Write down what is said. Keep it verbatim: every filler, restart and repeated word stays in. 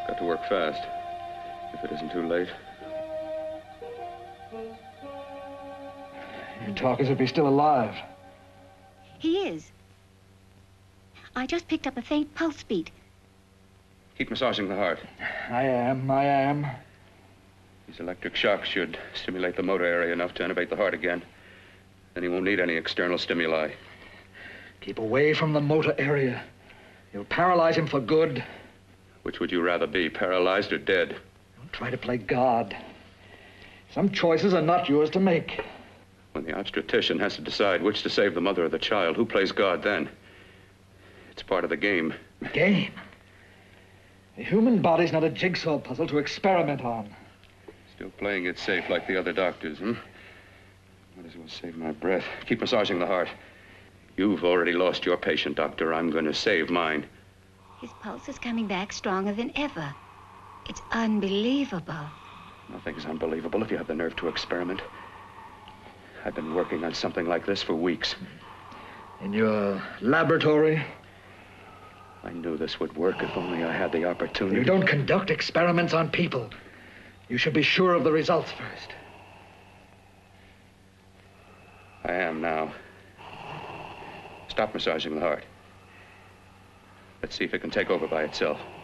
Got to work fast, if it isn't too late. You talk as if he's still alive. He is. I just picked up a faint pulse beat. Keep massaging the heart. I am, I am. These electric shocks should stimulate the motor area enough to innervate the heart again. Then he won't need any external stimuli. Keep away from the motor area. You'll paralyze him for good. Which would you rather be, paralyzed or dead? Don't try to play God. Some choices are not yours to make. When the obstetrician has to decide which to save the mother or the child, who plays God then? It's part of the game. Game? The human body's not a jigsaw puzzle to experiment on. Still playing it safe like the other doctors, hmm? Might as well save my breath. Keep massaging the heart. You've already lost your patient, Doctor. I'm going to save mine. His pulse is coming back stronger than ever. It's unbelievable. Nothing's unbelievable if you have the nerve to experiment. I've been working on something like this for weeks. In your laboratory? I knew this would work if only I had the opportunity. You don't conduct experiments on people. You should be sure of the results first. I am now. Stop massaging the heart. Let's see if it can take over by itself.